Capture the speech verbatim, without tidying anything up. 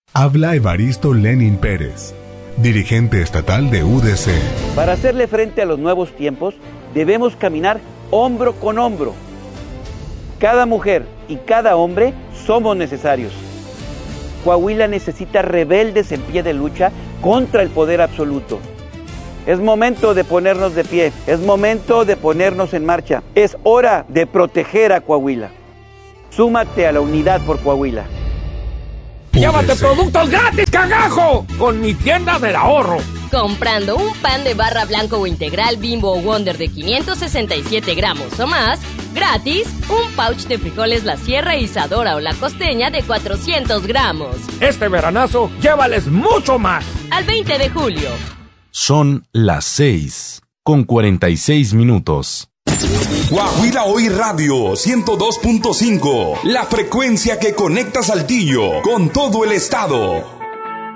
Habla Evaristo Lenin Pérez, dirigente estatal de U D C. Para hacerle frente a los nuevos tiempos, debemos caminar hombro con hombro. Cada mujer y cada hombre somos necesarios. Coahuila necesita rebeldes en pie de lucha contra el poder absoluto. Es momento de ponernos de pie, es momento de ponernos en marcha. Es hora de proteger a Coahuila. Súmate a la unidad por Coahuila. ¡Llévate productos gratis, cagajo! Con mi tienda del ahorro. Comprando un pan de barra blanco o integral Bimbo o Wonder de quinientos sesenta y siete gramos o más, gratis, un pouch de frijoles La Sierra, Isadora o La Costeña de cuatrocientos gramos. Este veranazo, llévales mucho más. Al veinte de julio. Son las seis con cuarenta y seis minutos. Coahuila Hoy Radio ciento dos punto cinco, la frecuencia que conecta Saltillo con todo el estado.